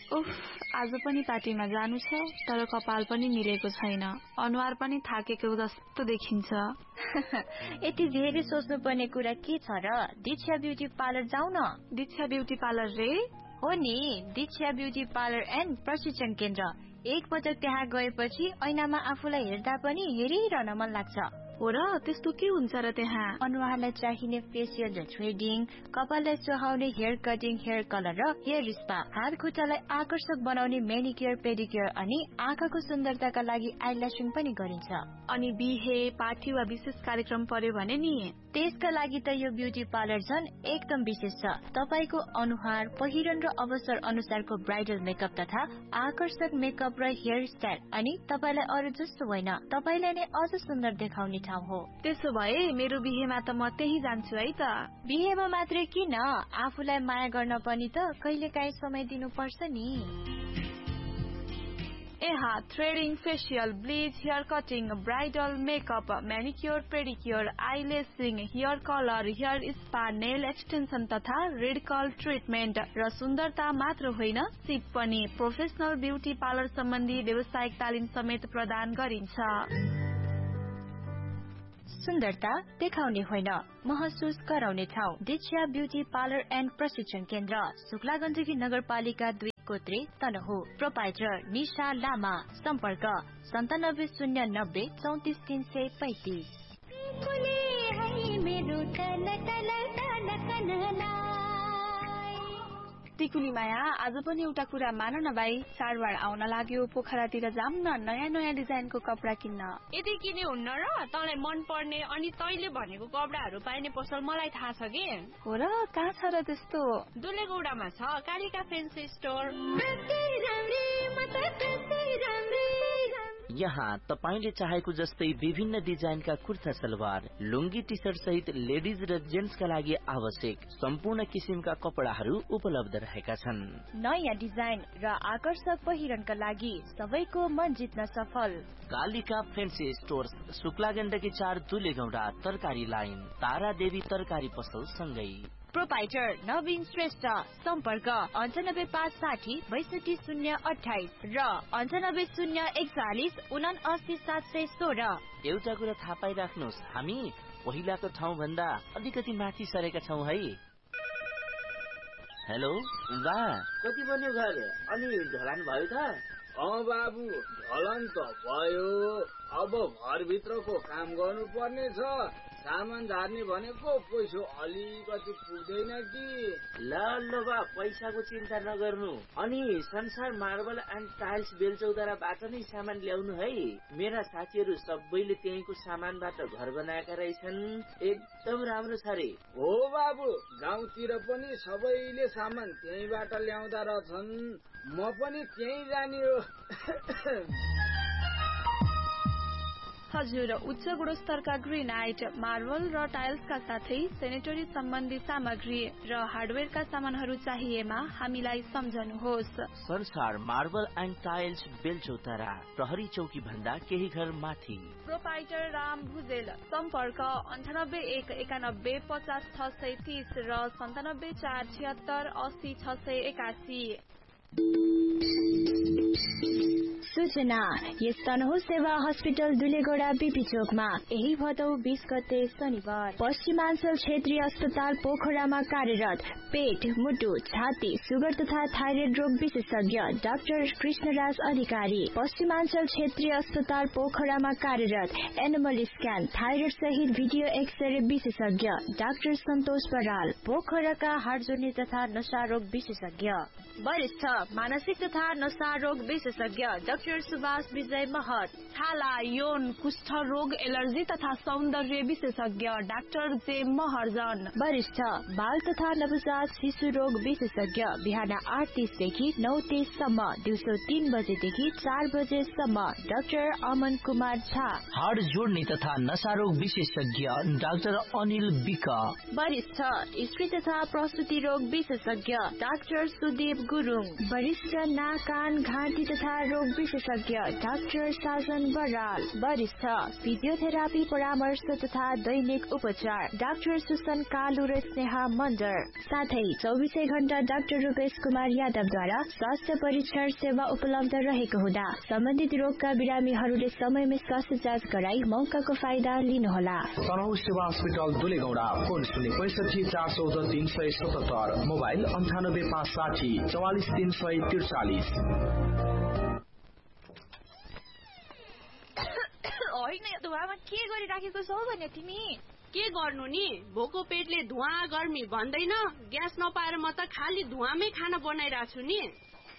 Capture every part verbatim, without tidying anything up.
उफ, आज पनि पार्टीमा जानु छ तर कपाल पनि मिलेको छैन, अनुहार पनि थाकेको जस्तो देखिन्छ। यति धेरै सोच्नु पर्ने कुरा के छ र? दीक्षा ब्युटी पार्लर जाऊ न। दीक्षा ब्युटी पार्लर रे? हो नि, दीक्षा ब्युटी पार्लर एन्ड प्रशिक्षण केन्द्र। एक पटक त्यहाँ गएपछि ऐनामा आफूलाई हेर्दा पनि हेरिरहन मन लाग्छ। हो र, त्यस्तो के हुन्छ र त्यहाँ? अनुहारलाई चाहिने फेसियल र थ्रेडिङ, कपाललाई सुहाउने हेयर कटिङ, हेयर कलर र हेयर स्पा, हात खुट्टालाई आकर्षक बनाउने मेनिक्योर पेडिक्योर अनि आँखाको सुन्दरताका लागि आइल्यासिङ पनि गरिन्छ। अनि बिहे, पार्टी वा विशेष कार्यक्रम पर्यो भने नि त्यसका लागि त यो ब्युटी पार्लर झन् एकदम विशेष छ। तपाईको अनुहार, पहिरन र अवसर अनुसारको ब्राइडल मेकअप तथा आकर्षक मेकअप र हेयर स्टाइल अनि तपाईलाई अरू जस्तो होइन, तपाईलाई नै अझ सुन्दर देखाउने ठाउँ हो। त्यसो भए मेरो बिहेमा त म त्यही जान्छु है त। बिहेमा मात्रै किन, आफूलाई माया गर्न पनि त कहिलेकाहीँ समय दिनुपर्छ नि। एहा threading, facial, bleach, hair cutting, bridal makeup, म्यानिक्योर pedicure, आइलेसिङ, hair colour, hair spa, nail extension तथा रेडिकल ट्रिटमेन्ट र सुन्दरता मात्र होइन, सिप पनि। प्रोफेसनल ब्युटी पार्लर सम्बन्धी व्यावसायिक तालिम समेत प्रदान गरिन्छ। सुन्दरता देखाउने होइन, महसुस गराउने ठाउँ। दीक्षा ब्युटी पार्लर एन्ड प्रशिक्षण केन्द्र, शुक्ला गण्डकी नगरपालिका दुई, कोत्रे, तनहु। प्रोपाइटर निशा लामा। सम्पर्क सन्तानब्बे शून्य नब्बे चौतिस तीन सय पैतिस। टिकुली माया, आज पनि एउटा कुरा मान न भाइ, चाडबाड आउन लाग्यो, पोखरातिर जाम न नयाँ नयाँ डिजाइनको कपडा किन्न। यदि किने हुन्न र? तँलाई मन पर्ने अनि तैले भनेको कपडाहरू पाइने पसल मलाई थाहा छ के। हो र, कहाँ छ र त्यस्तो? दुलेगौडामा छ कालिका फेन्सी स्टोर। यहाँ तपाईले चाहेको जस्तै विभिन्न डिजाइनका कुर्ता सलवार, लुंगी, टी शर्ट सहित लेडिज र जेन्ट्सका लागि आवश्यक सम्पूर्ण किसिमका कपडाहरू उपलब्ध रहेका छन्। नयाँ डिजाइन र आकर्षक पहिरनका लागि सबैको मन जित्न सफल। कालिका फेन्सी स्टोर, शुक्ला गण्डकी चार, दुलेगौडा, तरकारी लाइन, तारा देवी तरकारी पसल सँगै। प्रोपाइटर नवीन श्रेष्ठ। सम्पर्क अन्ठानब्बे पाँच साठी बैसठी शून्य अठाइस र अन्ठानब्बे शून्य एकचालिस उना अस्सी सात सय सोह्र। एउटा कुरा थाहा पाइराख्नुहोस्, हामी पहिलाको ठाउँ भन्दा अलिकति माथि सरेका छौँ है। हेलो बा, कति बन्यो घर? अनि ढलान भयो त? अँ बाबु, ढलान त भयो। अब घरभित्रको काम गर्नु पर्ने छ। सामान झार्ने भनेको पैसा अलिकति पुग्दैन कि। ल ल बा, पैसाको चिन्ता नगर्नु। अनि संसार मार्बल एन्ड टाइल्स बेलचौताराबाट नै सामान ल्याउनु है। मेरा साथीहरू सबैले त्यहीँको सामानबाट घर बनाएका रहेछन्, एकदम राम्रो छ रे। हो बाबु, गाउँतिर पनि सबैले सामान त्यहीँबाट ल्याउँदा रहेछन्, म पनि त्यहीँ जाने हो। हजुर, उच्च गुणस्तरका ग्रेनाइट, मार्बल र टाइल्सका साथै सेनेटरी सम्बन्धी सामग्री र हार्डवेयरका सामानहरू चाहिएमा हामीलाई सम्झनुहोस्। संसार मार्बल एन्ड टाइल्स बेलचौतारा, प्रहरी चौकी भन्दा केही घर माथि। प्रोपाइटर राम भुजेल। सम्पर्क अन्ठानब्बे एक एकानब्बे पचास छ सय तीस र सन्तानब्बे चार छिहत्तर अस्सी छ सय एकासी। सूचना, यस तनहु सेवा हस्पिटल दुलेगौडा बीपी चोकमा यही भदौ बीस गते शनिबार पश्चिमाञ्चल क्षेत्रीय अस्पताल पोखरामा कार्यरत पेट, मुटु, छाती, सुगर तथा थाइरोइड रोग विशेषज्ञ डाक्टर कृष्णराज अधिकारी। पश्चिमाञ्चल क्षेत्रीय अस्पताल पोखरामा कार्यरत एनिमल स्क्यान, थाइरोइड सहित भिडियो एक्सरे विशेषज्ञ डाक्टर सन्तोष बराल। पोखराका हाड जोड्ने तथा नशा रोग विशेषज्ञ वरिष्ठ मानसिक तथा नशा रोग विशेषज्ञ डाक्टर सुभाष विजय महत। छाला, यौन, कुष्ठ रोग, एलर्जी तथा सौन्दर्य विशेषज्ञ डाक्टर जे महर्जन। वरिष्ठ बाल तथा नवजात शिशु रोग विशेषज्ञ बिहान आठ तीसदेखि नौ तीससम्म, दिउँसो तीन बजेदेखि चार बजेसम्म डाक्टर अमन कुमार झा। हाड जोड्ने तथा नशा रोग विशेषज्ञ डाक्टर अनिल विक। वरिष्ठ स्त्री तथा प्रसुति रोग विशेषज्ञ डाक्टर सुदीप गुरुङ। वरिष्ठ नाक, कान, घाँटी तथा रोग विशेषज्ञ विशेषज्ञ डाक्टर साजन बराल, वरिष्ठ फिजियोथेरापी परामर्श तथा दैनिक उपचार डाक्टर सुसन कालु र स्नेहा मण्डर, साथै चौबिसै घण्टा डाक्टर रूपेश कुमार यादवद्वारा स्वास्थ्य परीक्षण सेवा उपलब्ध रहेको हुँदा सम्बन्धित रोगका बिरामीहरूले समयमै स्वास्थ्य जाँच गराई मौकाको फाइदा लिनुहोला। तनहु सेवा अस्पताल दुलेगौडा, फोन शून्य पैसठी चार चौध तीन सय सतहत्तर, मोबाइल अन्ठानब्बे पाँच साठी चौवालिस तीन सय त्रिचालिस। होइन धुवामा के गरिराखेको छौ भने तिमी? के गर्नु नि, भोको पेटले धुवा गर्मी भन्दैन, ग्यास नपाएर म त खाली धुवामै खाना बनाइरहेको छु नि।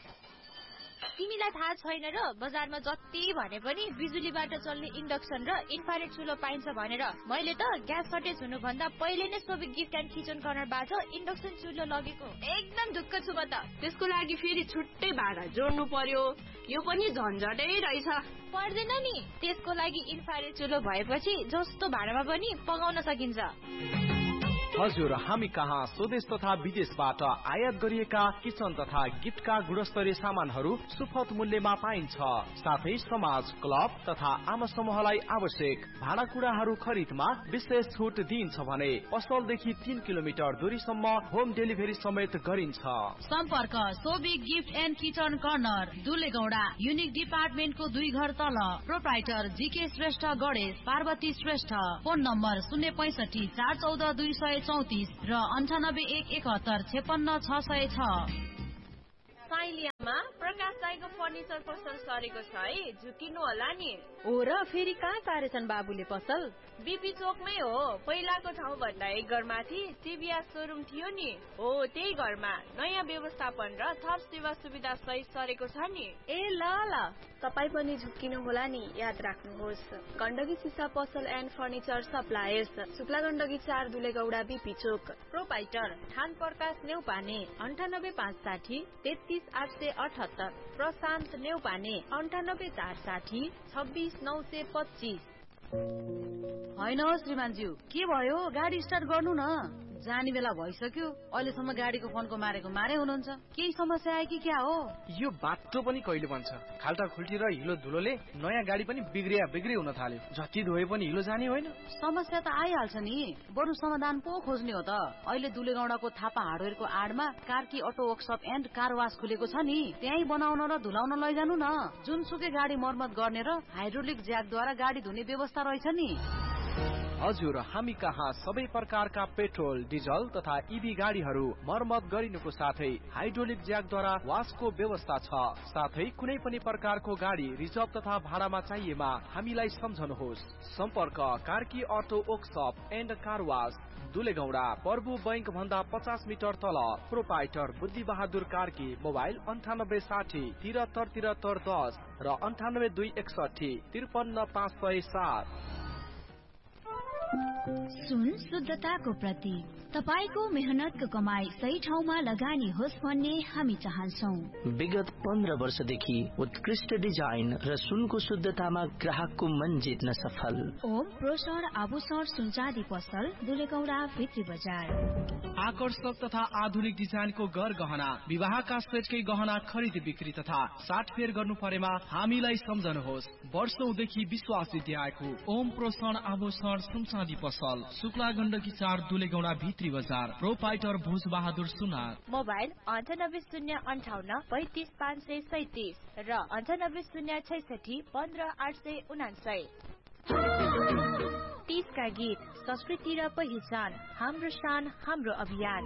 तिमीलाई थाहा छैन र बजारमा जति भने पनि बिजुलीबाट चल्ने इन्डक्सन र इन्फ्रारेड चुलो पाइन्छ भनेर मैले त ग्यास सर्टेज हुनु भन्दा पहिले नै सोभिक गिफ्ट एन्ड किचन कर्नरबाट इन्डक्सन चुलो लगेको। एकदम ढुक्क छु म त। त्यसको लागि फेरि छुट्टै भाडा जोड्नु पर्यो, यो पनि झन्झटै रहेछ। पर्दैन नि, त्यसको लागि इन्फ्रारेड चुलो भएपछि जस्तो भाडामा पनि पकाउन सकिन्छ। हजुर, हामी कहाँ स्वदेश तथा विदेशबाट आयात गरिएका किचन तथा गिफ्टका गुणस्तरीय सामानहरू सुपथ मूल्यमा पाइन्छ। साथै समाज, क्लब तथा आम समूहलाई आवश्यक भाँडाकुँडाहरू खरिदमा विशेष छुट दिइन्छ भने पसलदेखि तीन किलोमिटर दूरीसम्म होम डेलिभरी समेत गरिन्छ। सम्पर्क सोभिक gift and kitchen corner, दुलेगौडा, unique डिपार्टमेन्टको दुई घर तल। Proprietor GK Shrestha Ganesh, Parvati Shrestha. Phone number शून्य पैसठी चार चौध दुई सय चौतिस र अन्ठानब्बे एक एकहत्तर छेपन्न छ सय छ। साइलियामा प्रकाश दाइको फर्निचर पसल सरेको छ है, झुकिनु होला नि। हो र, फेरि कहाँ सारेछन् बाबुले पसल? बीपी चोकमै हो, पहिलाको ठाउँ भन्दा एक घर माथि टिभीएस सोरुम थियो नि, हो त्यही घरमा नयाँ व्यवस्थापन र थप सेवा सुविधा सहित सरेको छ नि। ए ल ल, तपाईँ पनि झुकिनु होला नि, याद राख्नुहोस्। गण्डकी सिसा पसल and furniture suppliers, Shukla Gandaki चार, दुलेगौडा, बीपी चोक। प्रोपाइटर थान प्रकाश नेउपाने, अन्ठानब्बे पाँच साठी तेत्तीस आठ सय अठहत्तर। प्रशान्त नेउपाने, अन्ठानब्बे चार साठी छब्बिस नौ सय पच्चिस। होइन श्रीमानज्यू, के भयो? गाडी स्टार्ट गर्नु न, जाने बेला भइसक्यो। अहिलेसम्म गाडीको फोनको मारेको मारे हुनुहुन्छ। केही समस्या आयो कि क्या हो? यो बाटो पनि कहिले बन्छ? खाल्टा खुल्टी र हिलो धुलोले नयाँ गाडी पनि बिग्रिया बिग्री हुन थाल्यो। जति धोए पनि हिलो जाने होइन। समस्या त आइहाल्छ नि, बरु समाधान पो खोज्ने हो त। अहिले दुलेगौडाको Thapa हार्डवेयरको आडमा Karki auto workshop and car वास खुलेको छ नि, त्यही बनाउन र धुलाउन लैजानु न। जुनसुकै गाडी मर्मत गर्ने र हाइड्रोलिक ज्याकद्वारा गाडी धुने व्यवस्था रहेछ नि। हजुर, हामी कहाँ सबै प्रकारका पेट्रोल, डिजल तथा इभी गाडीहरू मर्मत गरिनुको साथै हाइड्रोलिक ज्याकद्वारा वासको व्यवस्था छ। साथै कुनै पनि प्रकारको गाडी रिजर्भ तथा भाडामा चाहिएमा हामीलाई सम्झनुहोस्। सम्पर्क Karki auto workshop and car वास, दुलेगौडा, प्रभु बैंक भन्दा पचास मिटर तल। प्रोपाइटर बुद्धि बहादुर कार्की। मोबाइल अन्ठानब्बे साठी तिहत्तर तिहत्तर दस र अन्ठानब्बे दुई एकसठी त्रिपन्न पाँच सय सात। सुन शुद्धताको प्रतीक, तपाईको मेहनतको कमाई सही ठाउँमा लगानी होस् भन्ने हामी चाहन्छौँ। विगत पन्ध्र वर्षदेखि उत्कृष्ट डिजाइन र सुनको शुद्धतामा ग्राहकको मन जित्न सफल ओम प्रोसर आभूषण सुनचाँदी पसल, दुलेगौडा, भित्री बजार। आकर्षक तथा आधुनिक डिजाइनको गर गहना, विवाहका सेटकै गहना खरिद बिक्री तथा साटफेर गर्नु परेमा हामीलाई सम्झनुहोस्। वर्षौंदेखि विश्वास दिएको ओम प्रोसर आभूषण सुनचाँदी पसल, शुक्ला गण्डकी चार, दुलेगौडा, भित्री बजार। प्रोपाइटर भुज बहादुर सुनार। मोबाइल अन्ठानब्बे शून्य अन्ठाउन्न पैतिस पाँच सय सैतिस र अन्ठानब्बे शून्य छैसठी पन्ध्र आठ सय उनासय। तीसका गीत, संस्कृति र पहिचान, हाम्रो शान हाम्रो अभियान।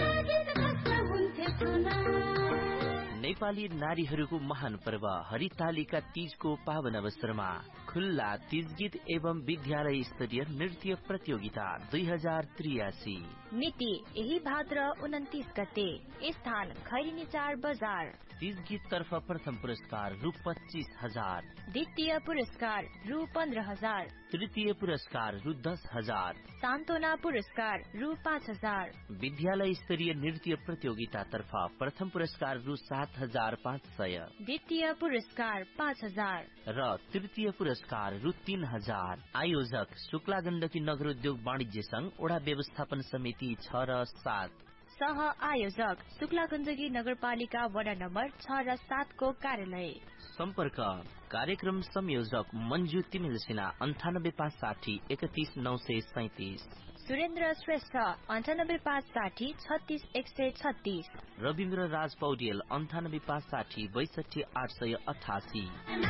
नेपाली नारीहरूको महान पर्व हरितालिका तीजको पावन अवसरमा खुल्ला तीज गीत एवं विद्यालय स्तरीय नृत्य प्रतियोगिता दुई हजार त्रियासी मिति यही भाद्र उन्तिस गते, स्थान खैरिनी चार बजार। तीज गीत तर्फ प्रथम पुरस्कार रु पच्चीस हजार, द्वितीय पुरस्कार रु पन्ध्र हजार, तृतीय पुरस्कार रु दस हजार, सान्त्वना पुरस्कार रु पाँच हजार। विद्यालय स्तरीय नृत्य प्रतियोगिता तर्फ प्रथम पुरस्कार रु सात हजार पाँच सय, द्वितीय पुरस्कार पाँच हजार र तृतीय पुरस्कार रु तीन हजार। आयोजक शुक्ला गण्डकी नगर उद्योग वाणिज्य संघ, ओडा व्यवस्थापन समिति छ र सात। सह आयोजक शुक्ला गण्डकी नगरपालिका वडा नम्बर छ र सात को कार्यालय। सम्पर्क कार्यक्रम संयोजक मञ्जु तिमिल सिन्हा अन्ठानब्बे पाँच साठी एकतीस नौ सय सैतिस। सुरेन्द्र श्रेष्ठ अन्ठानब्बे पाँच साठी छत्तीस एक सय छत्तीस। रविन्द्र राज पौडेल अन्ठानब्बे पाँच साठी बैसठी आठ सय अठासी।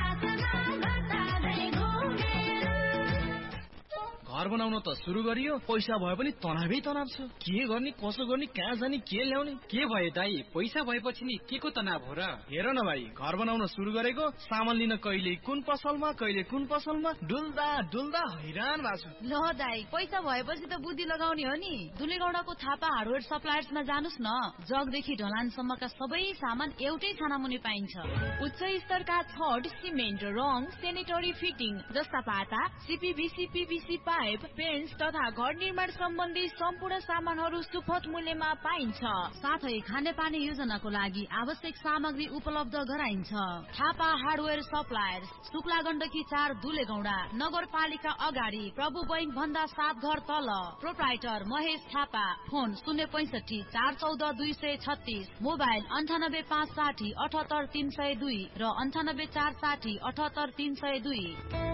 घर बनाउन त सुरु गरियो, पैसा भए पनि तनावै तनाव छ। के गर्ने, कसो गर्ने, कहाँ जाने, के ल्याउने? के भयो दाई, पैसा भएपछि नि के को तनाव हो र? हेर न भाइ, घर बनाउन सुरु गरेको, सामान लिन कहिले कुन पसलमा कहिले कुन पसलमा डुल्दा डुल्दा हैरान भएको छु। ल दाई, पैसा भएपछि त बुद्धि लगाउने हो नि। दुलेगौडाको थापा हार्डवेयर सप्लायर्समा जानुस् न। जगदेखि ढलानसम्मका सबै सामान एउटै छानामुनि पाइन्छ। उच्च स्तरका छड, सिमेन्ट, रङ, सेनेटरी फिटिङ जस्ता पाता, सीपीभीसी, पीवीसी पाइप, पेन्ट्स तथा घर निर्माण सम्बन्धी सम्पूर्ण सामानहरू सुपथ मूल्यमा पाइन्छ। साथै खानेपानी योजनाको लागि आवश्यक सामग्री उपलब्ध गराइन्छ। थापा हार्डवेयर सप्लायर्स, शुक्ला गण्डकी चार दुलेगौडा, नगरपालिका अगाडि प्रभु बैंक भन्दा सात घर तल। प्रोप्राइटर महेश थापा। फोन शून्य पैंसठी चार चौध दुई सय छत्तीस। मोबाइल अन्ठानब्बे पाँच साठी अठहत्तर तीन सय दुई र अन्ठानब्बे चार साठी अठहत्तर तीन सय दुई।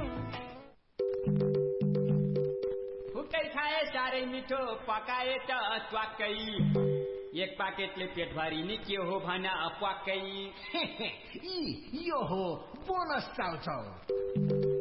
फुकै खाए साह्रै मिठो, पकाए त च्वाक्कै। एक पाकेटले पेट भरि नि के हो भन प्वाक्कै। यो हो बोनस चाउचाउ।